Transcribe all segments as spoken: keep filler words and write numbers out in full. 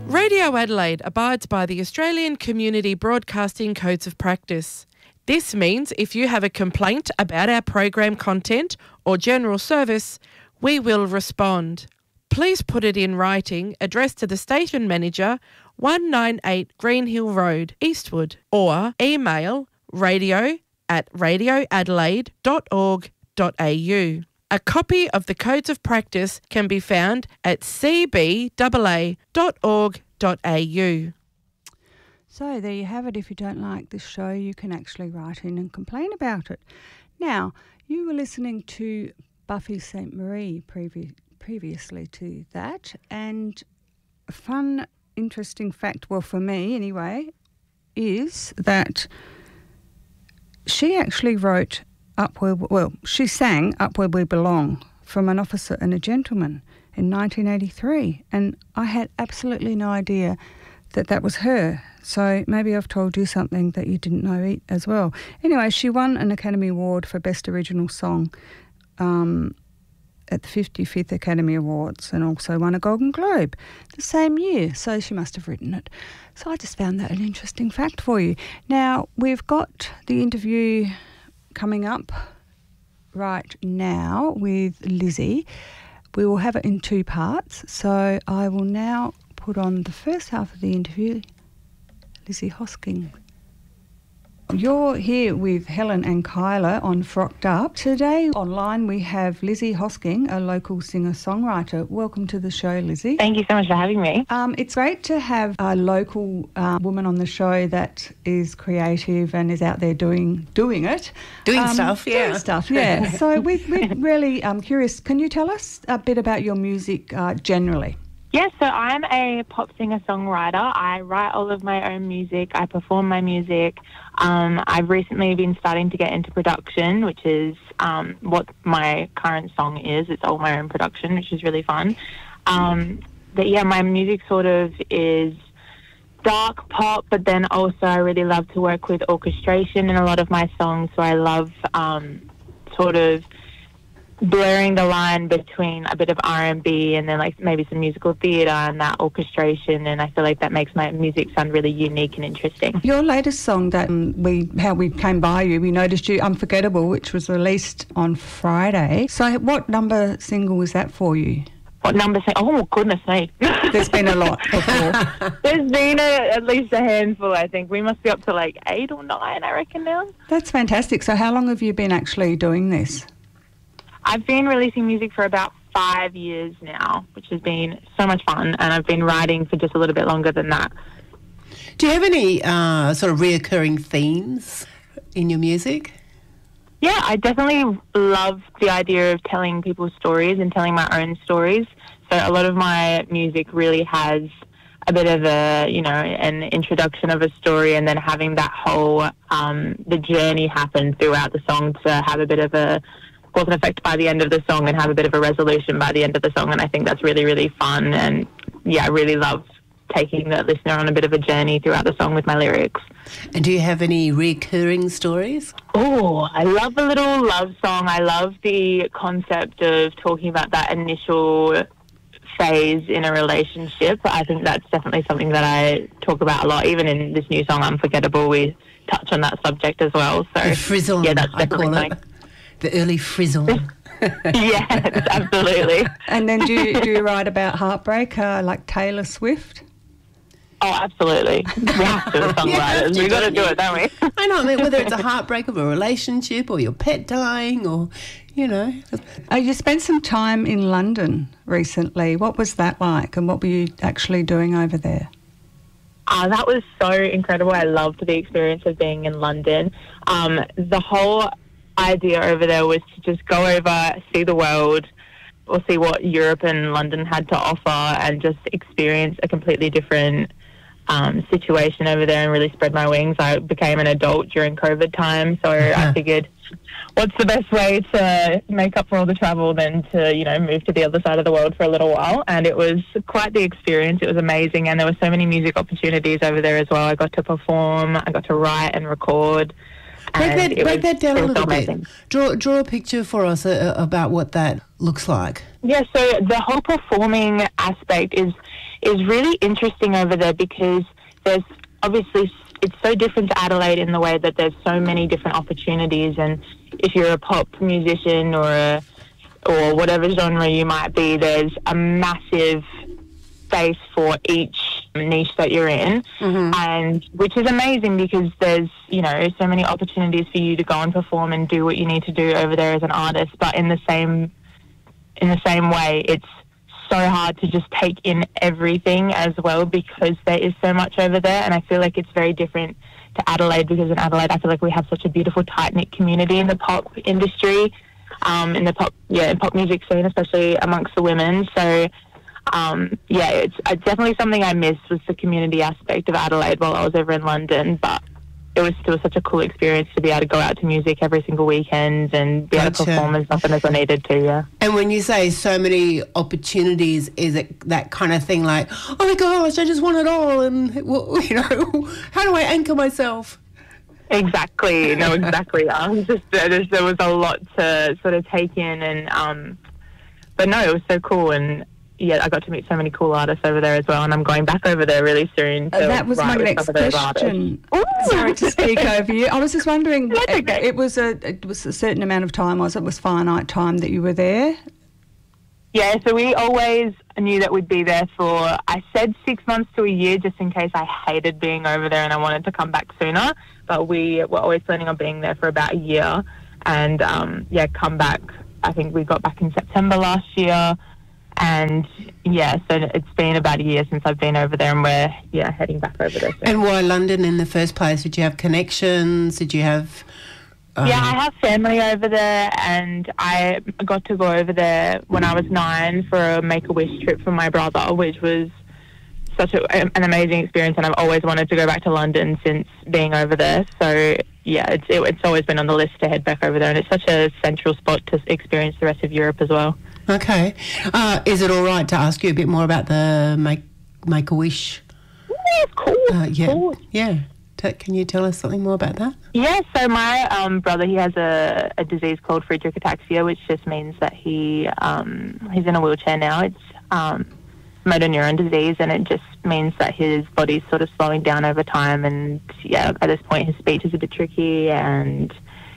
Radio Adelaide abides by the Australian Community Broadcasting Codes of Practice. This means if you have a complaint about our program content or general service, we will respond. Please put it in writing, addressed to the station manager, one ninety-eight Greenhill Road, Eastwood, or email radio at radio adelaide dot org dot a u. A copy of the Codes of Practice can be found at c b a a dot org dot a u. So there you have it. If you don't like this show, you can actually write in and complain about it. Now, you were listening to Buffy Sainte-Marie previ- previously to that, and a fun, interesting fact, well, for me anyway, is that she actually wrote Up Where, well, she sang Up Where We Belong from An Officer and a Gentleman in nineteen eighty-three, and I had absolutely no idea that that was her. So maybe I've told you something that you didn't know as well. Anyway, she won an Academy Award for Best Original Song um, at the fifty-fifth Academy Awards, and also won a Golden Globe the same year. So she must have written it. So I just found that an interesting fact for you. Now, we've got the interview coming up right now with Lizzie. We will have it in two parts. So I will now put on the first half of the interview, Lizzie Hosking. You're here with Helen and Kyla on Frocked Up. Today online we have Lizzie Hosking, a local singer-songwriter. Welcome to the show, Lizzie. Thank you so much for having me. Um, it's great to have a local uh, woman on the show that is creative and is out there doing doing it. Doing um, stuff, yeah. Doing stuff, yeah. So we, we're really um, curious. Can you tell us a bit about your music uh, generally? Yes, yeah, so I'm a pop singer-songwriter. I write all of my own music. I perform my music. Um, I've recently been starting to get into production, which is um, what my current song is. It's all my own production, which is really fun. Um, but yeah, my music sort of is dark pop, but then also I really love to work with orchestration in a lot of my songs. So I love um, sort of blurring the line between a bit of R and B and then like maybe some musical theatre and that orchestration, and I feel like that makes my music sound really unique and interesting. Your latest song that um, we how we came by you, we noticed you, Unforgettable, which was released on Friday. So what number single was that for you? What number single? Oh, goodness me. There's been a lot before. There's been a, at least a handful, I think. We must be up to like eight or nine, I reckon now. That's fantastic. So how long have you been actually doing this? I've been releasing music for about five years now, which has been so much fun, and I've been writing for just a little bit longer than that. Do you have any uh, sort of reoccurring themes in your music? Yeah, I definitely love the idea of telling people's stories and telling my own stories. So a lot of my music really has a bit of a, you know, an introduction of a story, and then having that whole, um, the journey happen throughout the song to have a bit of a cause and effect by the end of the song and have a bit of a resolution by the end of the song. And I think that's really, really fun. And yeah, I really love taking the listener on a bit of a journey throughout the song with my lyrics. And do you have any recurring stories? Oh, I love a little love song. I love the concept of talking about that initial phase in a relationship. I think that's definitely something that I talk about a lot. Even in this new song, Unforgettable, we touch on that subject as well. So the frizzle, yeah, that's definitely I call something. it. The early frizzle. Yes, absolutely. And then do you, do you write about heartbreak uh, like Taylor Swift? Oh, absolutely. We have to as songwriters. We've got to do it, don't we? I know, I mean, whether it's a heartbreak of a relationship or your pet dying or, you know. Uh, you spent some time in London recently. What was that like, and what were you actually doing over there? Uh, that was so incredible. I loved the experience of being in London. Um, the whole idea over there was to just go over, see the world, or see what Europe and London had to offer, and just experience a completely different um, situation over there and really spread my wings. I became an adult during COVID time, so I figured, what's the best way to make up for all the travel than to, you know, move to the other side of the world for a little while. And it was quite the experience. It was amazing, and there were so many music opportunities over there as well. I got to perform, I got to write and record. Break that, break that down a little bit. Amazing. Draw, draw a picture for us uh, about what that looks like. Yeah, so the whole performing aspect is, is really interesting over there because there's obviously, it's so different to Adelaide in the way that there's so many different opportunities, and if you're a pop musician or a, or whatever genre you might be, there's a massive space for each niche that you're in, Mm-hmm. and which is amazing because there's, you know, so many opportunities for you to go and perform and do what you need to do over there as an artist. But in the same in the same way, it's so hard to just take in everything as well because there is so much over there. And I feel like it's very different to Adelaide because in Adelaide I feel like we have such a beautiful tight-knit community in the pop industry, um, in the pop yeah pop music scene, especially amongst the women. So um, yeah, it's, it's definitely something I missed was the community aspect of Adelaide while I was over in London, but it was still such a cool experience to be able to go out to music every single weekend and be able to Gotcha. perform as often as I needed to, yeah. And when you say so many opportunities, is it that kind of thing like, oh my gosh, I just want it all, and well, you know, how do I anchor myself? Exactly, no, exactly. Um, just there, there was a lot to sort of take in, and um, but no, it was so cool, and yeah, I got to meet so many cool artists over there as well, and I'm going back over there really soon. To Uh, that was my write with next some of those question. artists. Sorry to speak over you. I was just wondering, That's it, okay. it was a it was a certain amount of time, was it? It was finite time that you were there? Yeah, so we always knew that we'd be there for, I said six months to a year just in case I hated being over there and I wanted to come back sooner. But we were always planning on being there for about a year. And, um, yeah, come back, I think we got back in September last year. And, yeah, so it's been about a year since I've been over there and we're, yeah, heading back over there soon. And why London in the first place? Did you have connections? Did you have... Um, Yeah, I have family over there, and I got to go over there when I was nine for a Make-A-Wish trip for my brother, which was such a, an amazing experience, and I've always wanted to go back to London since being over there. So, yeah, it's, it, it's always been on the list to head back over there, and it's such a central spot to experience the rest of Europe as well. Okay. Uh, is it all right to ask you a bit more about the Make, Make-A-Wish? Yeah, of course, Uh, yeah. of course. Yeah. T- can you tell us something more about that? Yeah, so my um, brother, he has a, a disease called Friedreich ataxia, which just means that he um, he's in a wheelchair now. It's um, motor neuron disease, and it just means that his body's sort of slowing down over time. And yeah, at this point, his speech is a bit tricky, and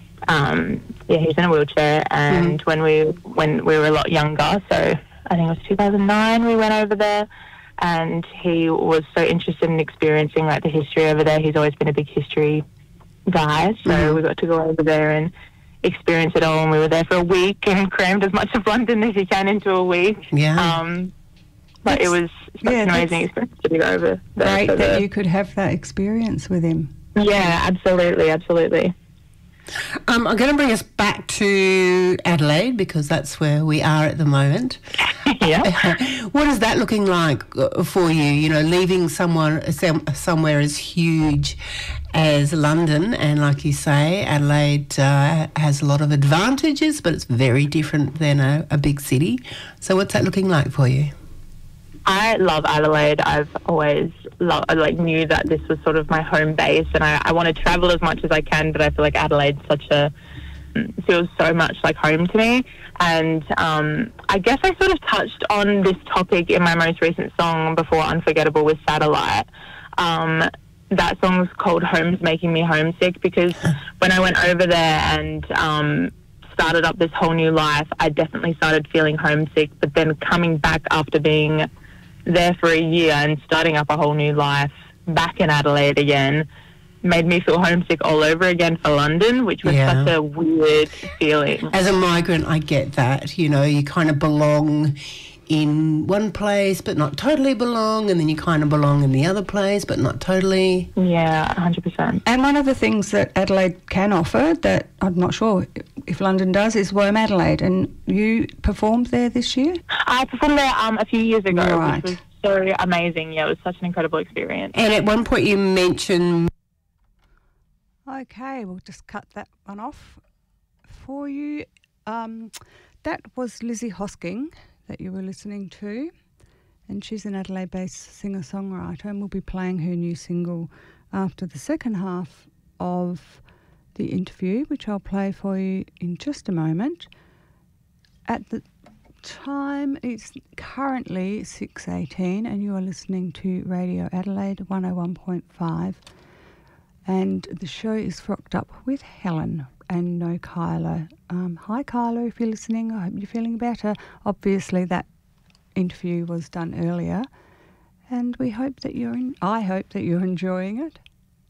um, yeah, he's in a wheelchair. And when we when we were a lot younger, so I think it was two thousand nine, we went over there. And he was so interested in experiencing like the history over there. He's always been a big history guy, so Mhm. we got to go over there and experience it all. And we were there for a week and crammed as much of London as you can into a week. Yeah. Um, but it That's- was such yeah, an amazing that's experience to be over there. Great for that the- you could have that experience with him. Yeah, absolutely, absolutely. Um, I'm going to bring us back to Adelaide because that's where we are at the moment. Yeah. What is that looking like uh, for you? You know, leaving someone some, somewhere as huge as London, and like you say, Adelaide uh, has a lot of advantages, but it's very different than a, a big city. So, what's that looking like for you? I love Adelaide. I've always loved, I like knew that this was sort of my home base, and I, I want to travel as much as I can. But I feel like Adelaide's such a feels so much like home to me. And um, I guess I sort of touched on this topic in my most recent song before, Unforgettable with Satellite. Um, that song's called Home's Making Me Homesick, because when I went over there and um, started up this whole new life, I definitely started feeling homesick. But then coming back after being there for a year and starting up a whole new life back in Adelaide again made me feel homesick all over again for London, which was Yeah. such a weird feeling. As a migrant, I get that. You know, you kind of belong in one place but not totally belong, and then you kind of belong in the other place but not totally. Yeah, one hundred percent. And one of the things that Adelaide can offer that I'm not sure if London does is Worm Adelaide, and you performed there this year? I performed there um, a few years ago, Right. which was so amazing. Yeah, it was such an incredible experience. And at one point you mentioned... Okay, we'll just cut that one off for you. Um, that was Lizzie Hosking that you were listening to, and she's an Adelaide-based singer-songwriter, and we'll be playing her new single after the second half of the interview, which I'll play for you in just a moment. At the time is currently six eighteen and you are listening to Radio Adelaide one oh one point five, and the show is Frocked Up with Helen and no Kyla. Um, hi Kyla, if you're listening, I hope you're feeling better. Obviously that interview was done earlier and we hope that you're in, I hope that you're enjoying it.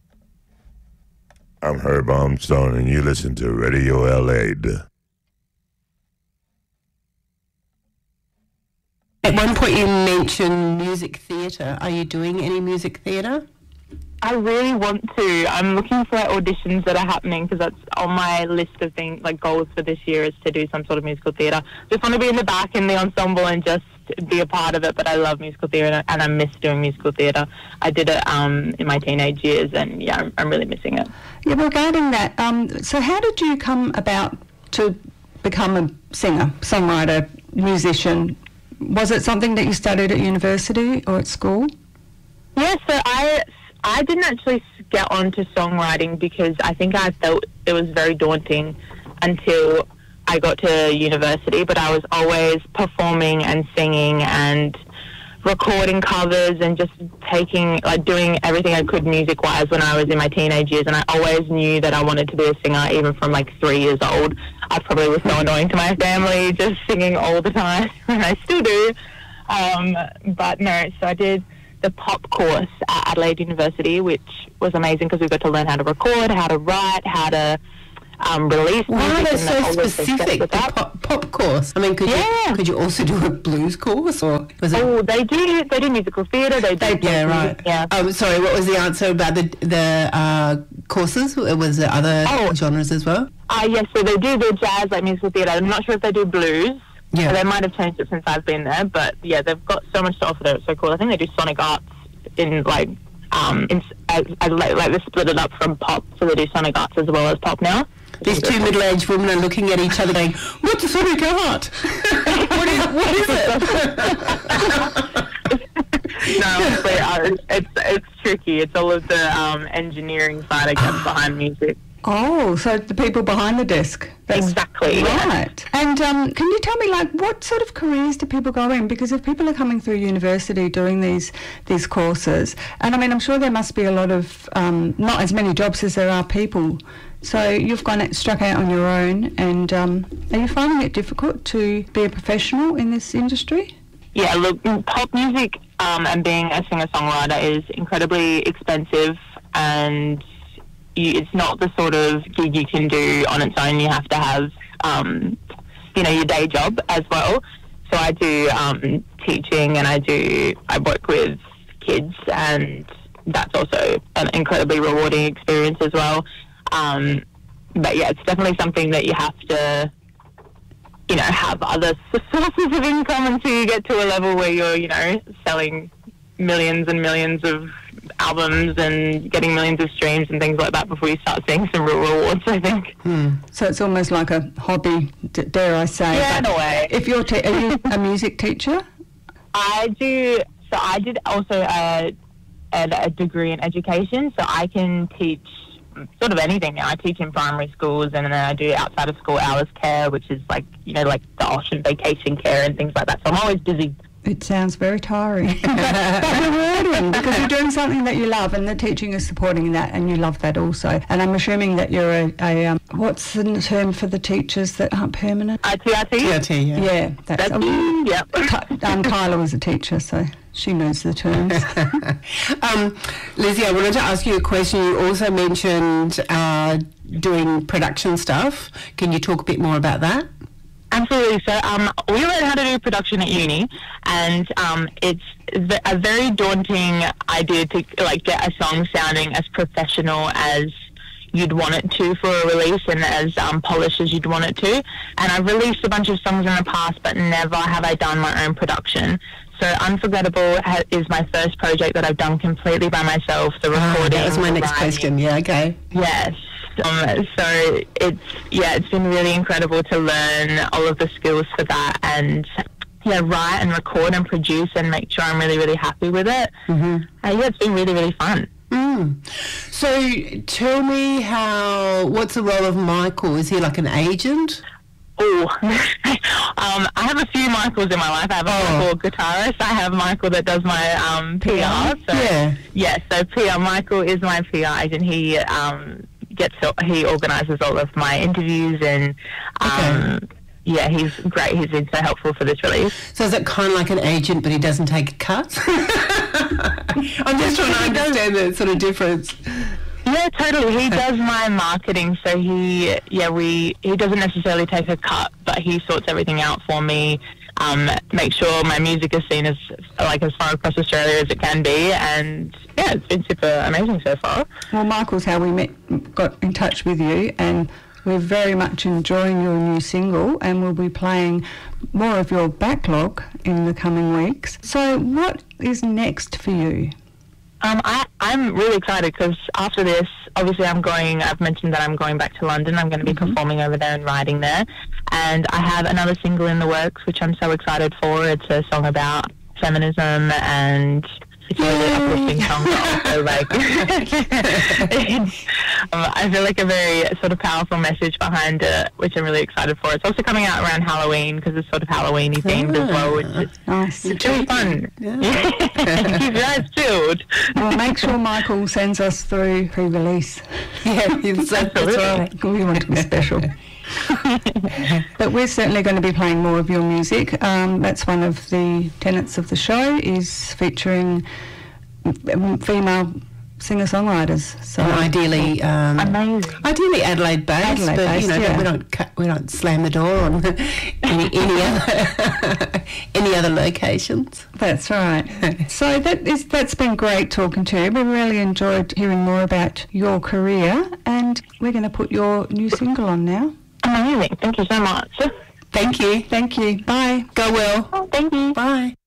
I'm Herb Armstrong and you listen to Radio Adelaide. At one point you mentioned music theatre. Are you doing any music theatre? I really want to. I'm looking for like, auditions that are happening because that's on my list of things, like goals for this year is to do some sort of musical theatre. Just want to be in the back in the ensemble and just be a part of it, but I love musical theatre and I miss doing musical theatre. I did it um, in my teenage years and yeah, I'm, I'm really missing it. Yeah, regarding that, um, so how did you come about to become a singer, songwriter, musician? Was it something that you studied at university or at school? Yeah, so I, I didn't actually get onto songwriting because I think I felt it was very daunting until I got to university, but I was always performing and singing and recording covers and just taking, like doing everything I could music-wise when I was in my teenage years, and I always knew that I wanted to be a singer even from like three years old. I probably was so annoying to my family, just singing all the time, and I still do. Um, but no, so I did the pop course at Adelaide University, which was amazing because we got to learn how to record, how to write, how to um, release music. Wow, that's and so all the specific, the pop, pop course. I mean, could, yeah. you, could you also do a blues course? Or was it... Oh, they do, they do musical theatre, they do... They, yeah, right. Music, yeah. Um, sorry, what was the answer about the, the uh, courses? Was there other oh. genres as well? Uh, yes, so they do the jazz, like musical theatre. I'm not sure if they do blues. Yeah. So they might have changed it since I've been there, but yeah, they've got so much to offer there. It's so cool. I think they do sonic arts in like, um, in, as, as, like, like they split it up from pop, so they do sonic arts as well as pop now. These two middle-aged women are looking at each other going, what's a sonic art? what, is, what is it? No, honestly, uh, it's, it's tricky. It's all of the um, engineering side, I guess, behind music. Oh, so the people behind the desk. That's exactly. Right. Yeah. And um, can you tell me, like, what sort of careers do people go in? Because if people are coming through university doing these these courses, and I mean, I'm sure there must be a lot of, um, not as many jobs as there are people. So you've gone struck out on your own, and um, are you finding it difficult to be a professional in this industry? Yeah, look, pop music um, and being a singer-songwriter is incredibly expensive, and you, it's not the sort of gig you can do on its own. You have to have, um, you know, your day job as well. So I do um, teaching, and I do I work with kids, and that's also an incredibly rewarding experience as well. Um, but yeah, it's definitely something that you have to, you know, have other sources of income until you get to a level where you're, you know, selling millions and millions of albums and getting millions of streams and things like that before you start seeing some real rewards, I think. Hmm. So it's almost like a hobby, d- dare I say. Yeah, in a way. If you're te- are you a music teacher? I do, so I did also a, a, a degree in education, so I can teach sort of anything now. I teach in primary schools, and then I do outside of school hours care, which is like, you know, like the ocean vacation care and things like that. So I'm always busy. It sounds very tiring, but, but rewarding because you're doing something that you love, and the teaching is supporting that, and you love that also. And I'm assuming that you're a, a um, what's the term for the teachers that aren't permanent? Uh, T R T? T R T, yeah. Yeah, that's, that's um, yeah. um, Kyla was a teacher, so she knows the terms. um, Lizzie, I wanted to ask you a question. You also mentioned uh, doing production stuff. Can you talk a bit more about that? Absolutely. So um, we learned how to do production at uni, and um, it's a very daunting idea to like get a song sounding as professional as you'd want it to for a release, and as um, polished as you'd want it to. And I've released a bunch of songs in the past, but never have I done my own production. So Unforgettable ha- is my first project that I've done completely by myself. The recording. Oh, that was my next writing. question. Yeah, okay. Yes. Um, so it's, yeah, it's been really incredible to learn all of the skills for that, and yeah, write and record and produce and make sure I'm really, really happy with it. Mm-hmm. Uh, yeah, it's been really, really fun. Mm. So tell me how, what's the role of Michael? Is he like an agent? Oh, Um, I have a few Michaels in my life. I have a Oh. Michael guitarist. I have Michael that does my um, P R. So, Yeah. yeah, so P R, Michael is my P R agent. He um, gets he organises all of my interviews and um, yeah, he's great. He's been so helpful for this release. So is it kind of like an agent, but he doesn't take a cut? I'm just trying to understand the sort of difference. Yeah, totally. He does my marketing, so he, yeah, we, he doesn't necessarily take a cut, but he sorts everything out for me, um, make sure my music is seen as, like, as far across Australia as it can be, and, yeah, it's been super amazing so far. Well, Michael's how we met, got in touch with you, and we're very much enjoying your new single, and we'll be playing more of your backlog in the coming weeks. So what is next for you? Um, I, I'm really excited because after this, obviously I'm going, I've mentioned that I'm going back to London. I'm going to be Mm-hmm. performing over there and writing there. And I have another single in the works, which I'm so excited for. It's a song about feminism, and it's a really uplifting song, but also like, it's, um, I feel like a very sort of powerful message behind it, which I'm really excited for. It's also coming out around Halloween because it's sort of Halloween-y themed as well, which is Nice. it's really fun. Yeah. Keep your eyes peeled. Well, make sure Michael sends us through pre-release. Yeah, that's, that's right. We want to be special. But we're certainly going to be playing more of your music. Um, that's one of the tenets of the show, is featuring um, female singer-songwriters. So And ideally, um, Amazing. ideally Adelaide-based, Adelaide but based, you know yeah. we don't cut, we don't slam the door on any any other any other locations. that's right. So that is that's been great talking to you. We really enjoyed hearing more about your career, and we're going to put your new single on now. Amazing. Thank you so much. Thank you. Thank you. Bye. Go well. Oh, thank you. Bye.